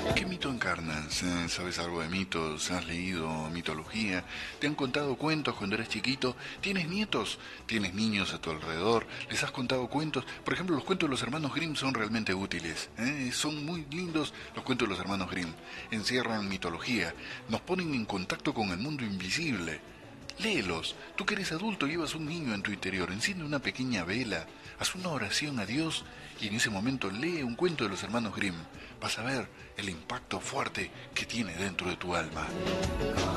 ¿Qué mito encarnas? ¿Sabes algo de mitos? ¿Has leído mitología? ¿Te han contado cuentos cuando eres chiquito? ¿Tienes nietos? ¿Tienes niños a tu alrededor? ¿Les has contado cuentos? Por ejemplo, los cuentos de los hermanos Grimm son realmente útiles. Son muy lindos los cuentos de los hermanos Grimm. Encierran mitología, nos ponen en contacto con el mundo invisible. Léelos. Tú que eres adulto llevas un niño en tu interior. Enciende una pequeña vela. Haz una oración a Dios y en ese momento lee un cuento de los hermanos Grimm. Vas a ver el impacto fuerte que tiene dentro de tu alma.